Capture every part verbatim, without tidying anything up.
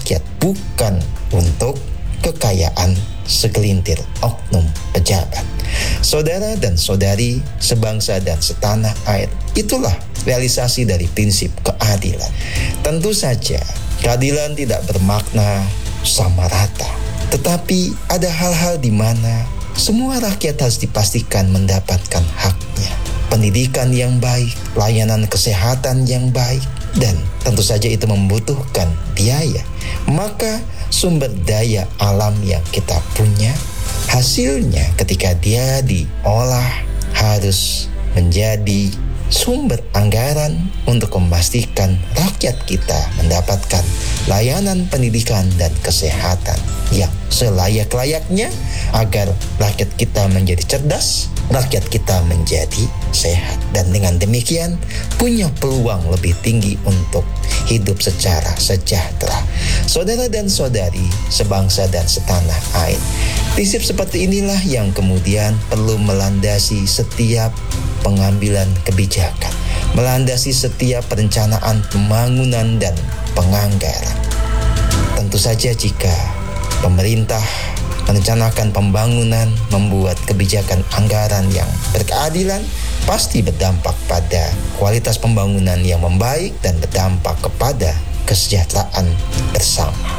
rakyat, bukan untuk kekayaan segelintir oknum pejabat. Saudara dan saudari, sebangsa dan setanah air, itulah realisasi dari prinsip keadilan. Tentu saja keadilan tidak bermakna sama rata, tetapi ada hal-hal di mana semua rakyat harus dipastikan mendapatkan haknya. Pendidikan yang baik, layanan kesehatan yang baik, dan tentu saja itu membutuhkan biaya. Maka sumber daya alam yang kita punya, hasilnya ketika dia diolah harus menjadi sumber anggaran untuk memastikan rakyat kita mendapatkan layanan pendidikan dan kesehatan yang selayak-layaknya agar rakyat kita menjadi cerdas, rakyat kita menjadi sehat, dan dengan demikian punya peluang lebih tinggi untuk hidup secara sejahtera. Saudara dan saudari, sebangsa dan setanah air, prinsip seperti inilah yang kemudian perlu melandasi setiap pengambilan kebijakan, melandasi setiap perencanaan pembangunan dan penganggaran. Tentu saja jika pemerintah merencanakan pembangunan, membuat kebijakan anggaran yang berkeadilan, pasti berdampak pada kualitas pembangunan yang membaik dan berdampak kepada kesejahteraan bersama.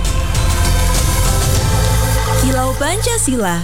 Kilau Pancasila.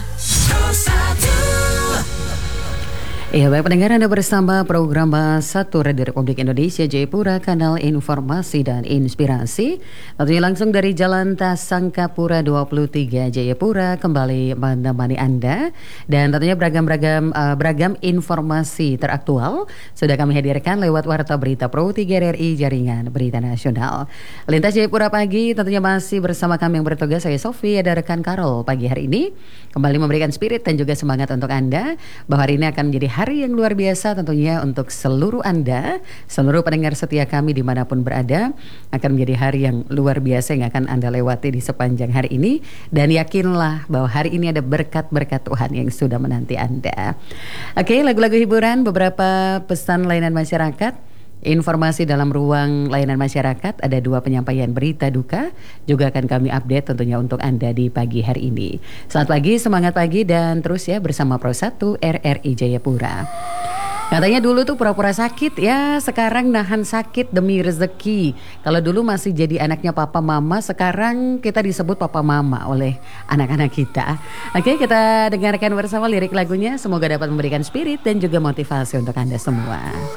Ya, baik pendengar, Anda bersama program Bahas Satu Radio Republik Indonesia Jayapura, kanal informasi dan inspirasi. Tentunya langsung dari Jalan Tasangkapura dua puluh tiga Jayapura kembali menemani Anda, dan tentunya beragam-beragam uh, beragam informasi teraktual sudah kami hadirkan lewat Warta Berita Pro tiga R R I Jaringan Berita Nasional. Lintas Jayapura Pagi tentunya masih bersama kami yang bertugas, saya Sofi, ada rekan Karol pagi hari ini kembali memberikan spirit dan juga semangat untuk Anda bahwa hari ini akan menjadi hari Hari yang luar biasa tentunya untuk seluruh Anda, seluruh pendengar setia kami dimanapun berada, akan menjadi hari yang luar biasa yang akan Anda lewati di sepanjang hari ini. Dan yakinlah bahwa hari ini ada berkat-berkat Tuhan yang sudah menanti Anda. Oke, lagu-lagu hiburan, beberapa pesan layanan masyarakat, informasi dalam ruang layanan masyarakat, ada dua penyampaian berita duka juga akan kami update tentunya untuk Anda di pagi hari ini. Selamat pagi, semangat pagi, dan terus ya bersama Pro satu R R I Jayapura. Katanya dulu tuh pura-pura sakit, ya sekarang nahan sakit demi rezeki. Kalau dulu masih jadi anaknya papa mama, sekarang kita disebut papa mama oleh anak-anak kita. Oke, kita dengarkan bersama lirik lagunya, semoga dapat memberikan spirit dan juga motivasi untuk Anda semua.